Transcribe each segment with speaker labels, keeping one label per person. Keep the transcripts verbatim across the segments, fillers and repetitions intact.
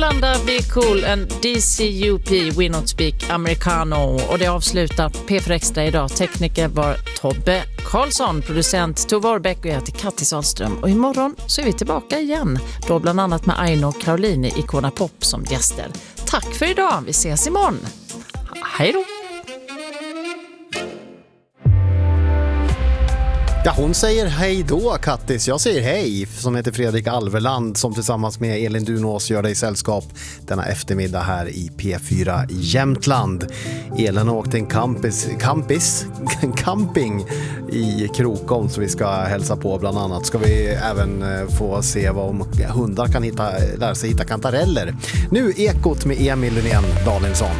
Speaker 1: Panda Be Cool and D C U P We Not Speak Americano. Och det avslutar P fyra Extra idag. Tekniker var Tobbe Karlsson, producent Tove Orbeck och jag heter Kattis Ahlström. Och imorgon så är vi tillbaka igen. Då bland annat med Aino och Caroline i Icona Pop som gäster. Tack för idag, vi ses imorgon. Hej då!
Speaker 2: Ja, hon säger hej då, Kattis. Jag säger hej, som heter Fredrik Alverland, som tillsammans med Elin Dunås gör dig sällskap denna eftermiddag här i P fyra i Jämtland. Elin har åkt en campus, campus, camping i Krokom som vi ska hälsa på bland annat. Ska vi även få se vad hundar kan hitta, lära sig hitta kantareller. Nu Ekot med Emil Lundén Danielsson.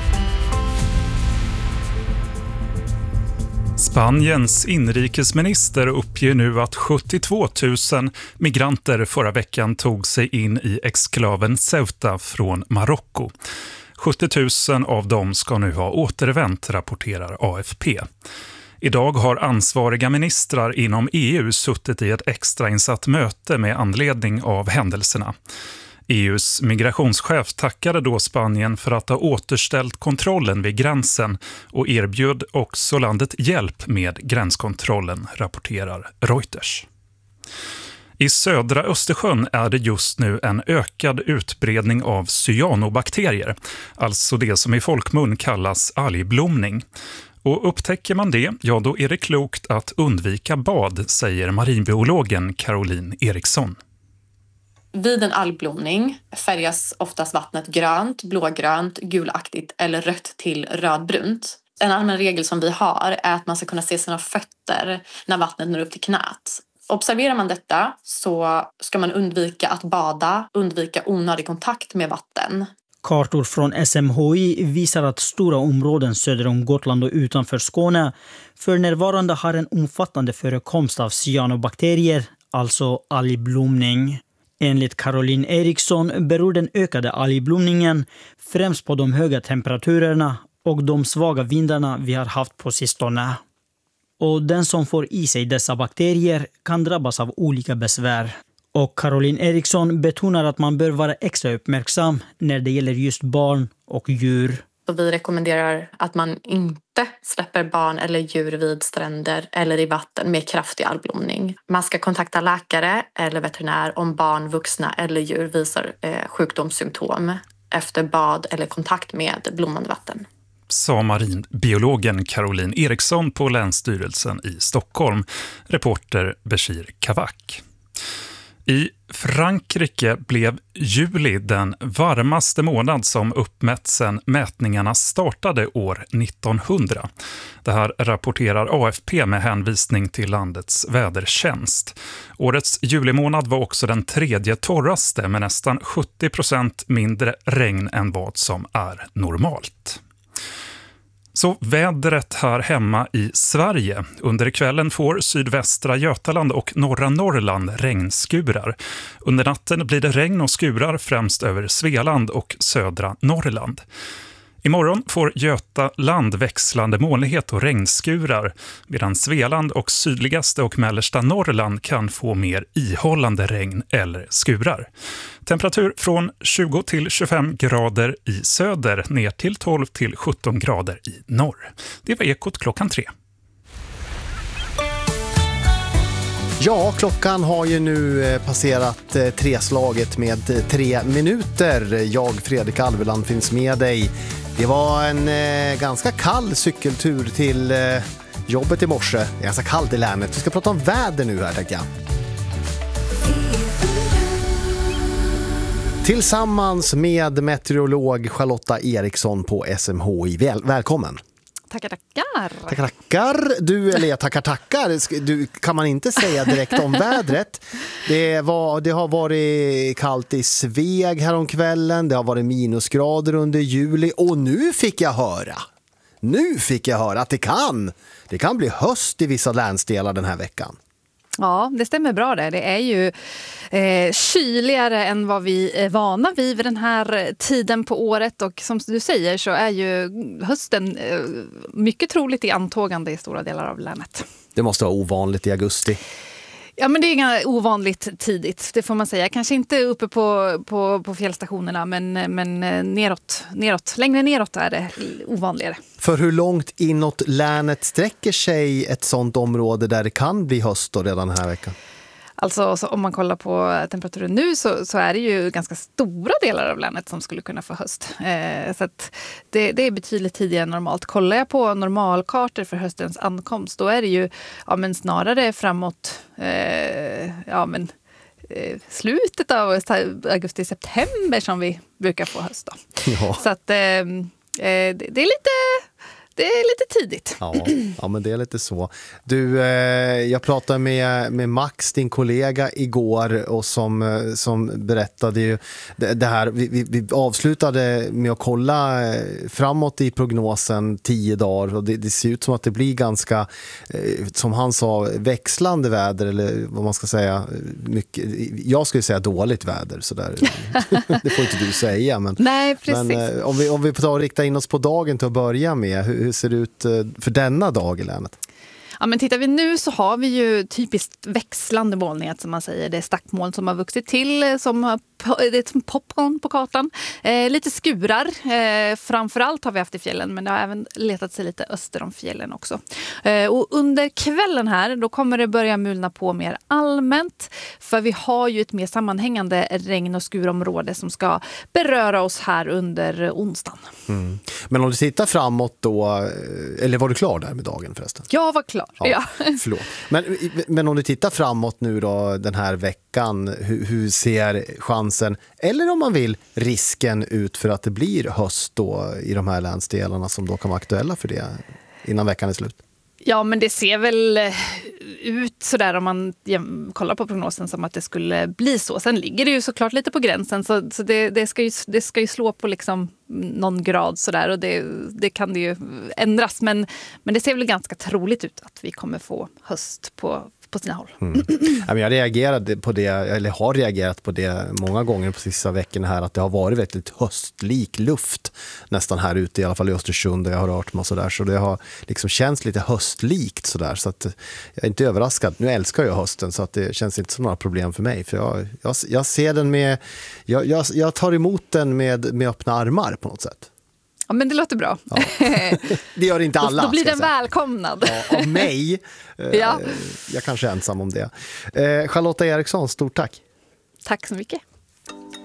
Speaker 3: Spaniens inrikesminister uppger nu att sjuttiotvå tusen migranter förra veckan tog sig in i exklaven Ceuta från Marocko. sjuttio tusen av dem ska nu ha återvänt, rapporterar A F P. Idag har ansvariga ministrar inom E U suttit i ett extrainsatt möte med anledning av händelserna. E U:s migrationschef tackade då Spanien för att ha återställt kontrollen vid gränsen och erbjöd också landet hjälp med gränskontrollen, rapporterar Reuters. I södra Östersjön är det just nu en ökad utbredning av cyanobakterier, alltså det som i folkmun kallas algblomning. Och upptäcker man det, ja då är det klokt att undvika bad, säger marinbiologen Caroline Eriksson.
Speaker 4: Vid en algblomning färgas oftast vattnet grönt, blågrönt, gulaktigt eller rött till rödbrunt. En allmän regel som vi har är att man ska kunna se sina fötter när vattnet når upp till knät. Observerar man detta så ska man undvika att bada, undvika onödig kontakt med vatten.
Speaker 5: Kartor från S M H I visar att stora områden söder om Gotland och utanför Skåne för närvarande har en omfattande förekomst av cyanobakterier, alltså algblomning. Enligt Caroline Eriksson beror den ökade algblomningen främst på de höga temperaturerna och de svaga vindarna vi har haft på sistone. Och den som får i sig dessa bakterier kan drabbas av olika besvär. Och Caroline Eriksson betonar att man bör vara extra uppmärksam när det gäller just barn och djur.
Speaker 4: Och vi rekommenderar att man inte släpper barn eller djur vid stränder eller i vatten med kraftig algblomning. Man ska kontakta läkare eller veterinär om barn, vuxna eller djur visar eh, sjukdomssymptom efter bad eller kontakt med blommande vatten.
Speaker 3: Sa marinbiologen Caroline Eriksson på Länsstyrelsen i Stockholm, reporter Bashir Kavak. I Frankrike blev juli den varmaste månad som uppmätts sedan mätningarna startade år nittonhundra. Det här rapporterar A F P med hänvisning till landets vädertjänst. Årets julimånad var också den tredje torraste med nästan sjuttio procent mindre regn än vad som är normalt. Så vädret här hemma i Sverige. Under kvällen får sydvästra Götaland och norra Norrland regnskurar. Under natten blir det regn och skurar främst över Svealand och södra Norrland. Imorgon får Götaland växlande molnighet och regnskurar, medan Svealand och sydligaste och mellersta Norrland kan få mer ihållande regn eller skurar. Temperatur från tjugo till tjugofem grader i söder ner till tolv till sjutton grader i norr. Det var Ekot klockan tre.
Speaker 2: Ja, klockan har ju nu passerat treslaget med tre minuter. Jag, Fredrik Alverland, finns med dig. Det var en eh, ganska kall cykeltur till eh, jobbet i morse. Det är ganska kallt i länet. Vi ska prata om väder nu här, tänkte jag. Tillsammans med meteorolog Charlotta Eriksson på S M H I. Väl, välkommen.
Speaker 6: Tackar, tackar.
Speaker 2: Tackar, tackar. Du, eller jag tackar, tackar. Du, kan man inte säga direkt om vädret. Det, var, det har varit kallt i Sveg här om kvällen. Det har varit minusgrader under juli. Och nu fick jag höra. Nu fick jag höra att det kan. Det kan bli höst i vissa länsdelar den här veckan.
Speaker 6: Ja, det stämmer bra det. Det är ju eh, kyligare än vad vi är vana vid vid den här tiden på året. Och som du säger så är ju hösten eh, mycket troligt i antågande i stora delar av länet.
Speaker 2: Det måste vara ovanligt i augusti.
Speaker 6: Ja, men det är ganska ovanligt tidigt, det får man säga. Kanske inte uppe på, på, på fjällstationerna, men, men neråt, neråt, längre neråt är det ovanligare.
Speaker 2: För hur långt inåt länet sträcker sig ett sådant område där det kan bli höst då redan den här veckan?
Speaker 6: Alltså så om man kollar på temperaturen nu så, så är det ju ganska stora delar av länet som skulle kunna få höst. Eh, så att det, det är betydligt tidigare än normalt. Kollar jag på normalkartor för höstens ankomst, då är det ju ja, men snarare framåt eh, ja, men, eh, slutet av augusti-september som vi brukar få höst. Då.
Speaker 2: Ja.
Speaker 6: Så att eh, det, det är lite... Det är lite tidigt.
Speaker 2: Ja, ja, men det är lite så. Du, eh, jag pratade med, med Max, din kollega, igår och som, som berättade ju det, det här. Vi, vi, vi avslutade med att kolla framåt i prognosen tio dagar och det, det ser ut som att det blir ganska, eh, som han sa, växlande väder eller vad man ska säga. Mycket, jag skulle säga dåligt väder. Så där. Det får inte du säga. Men,
Speaker 6: Nej, precis.
Speaker 2: men eh, om vi, om vi tar och rikta in oss på dagen till att börja med, hur Hur ser det ut för denna dag i länet?
Speaker 6: Ja, men tittar vi nu så har vi ju typiskt växlande molnighet som man säger. Det är stackmoln som har vuxit till, som har, det är som popcorn på kartan. Eh, lite skurar, eh, framförallt har vi haft i fjällen, men det har även letat sig lite öster om fjällen också. Eh, och under kvällen här, då kommer det börja mulna på mer allmänt, för vi har ju ett mer sammanhängande regn- och skurområde som ska beröra oss här under onsdagen.
Speaker 2: Mm. Men om du tittar framåt då, eller var du klar där med dagen förresten?
Speaker 6: Jag var klar.
Speaker 2: Ja,
Speaker 6: Ja.
Speaker 2: Förlåt. Men, men om du tittar framåt nu då den här veckan, hur, hur ser chansen, eller om man vill risken ut för att det blir höst då i de här länsdelarna som då kan vara aktuella för det innan veckan är slut?
Speaker 6: Ja, men det ser väl ut så där om man kollar på prognosen som att det skulle bli så. Sen ligger det ju såklart lite på gränsen, så, så det, det, ska ju, det ska ju slå på liksom någon grad så där, och det, det kan det ju ändras. Men, men det ser väl ganska troligt ut att vi kommer få höst på på sina håll.
Speaker 2: Mm. Jag reagerade på det, eller har reagerat på det många gånger på sista veckorna här, att det har varit väldigt höstlik luft nästan här ute, i alla fall i Östersund där jag har rört mig och sådär, så det har liksom känts lite höstlikt sådär, så att jag är inte överraskad. Nu älskar jag hösten, så att det känns inte som några problem för mig, för jag, jag, jag ser den med jag, jag, jag tar emot den med, med öppna armar på något sätt.
Speaker 6: Ja, men det låter bra.
Speaker 2: Ja. Det gör inte alla.
Speaker 6: Då, då blir den välkomnad.
Speaker 2: Ja, av mig.
Speaker 6: Ja.
Speaker 2: Jag kanske är ensam om det. Charlotta Eriksson, stort tack.
Speaker 6: Tack så mycket.